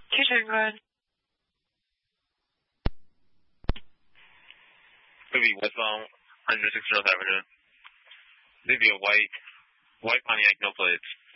Kitchen run. Maybe westbound 106 North Avenue. Maybe a white Pontiac, no plates.